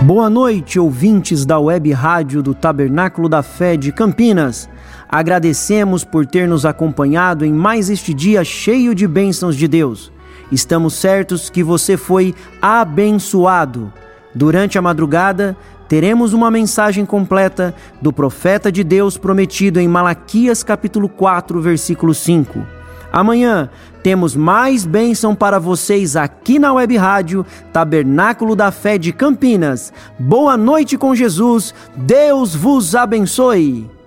Boa noite, ouvintes da Web Rádio do Tabernáculo da Fé de Campinas. Agradecemos por ter nos acompanhado em mais este dia cheio de bênçãos de Deus. Estamos certos que você foi abençoado. Durante a madrugada, teremos uma mensagem completa do profeta de Deus prometido em Malaquias capítulo 4, versículo 5. Amanhã temos mais bênção para vocês aqui na Web Rádio Tabernáculo da Fé de Campinas. Boa noite com Jesus, Deus vos abençoe!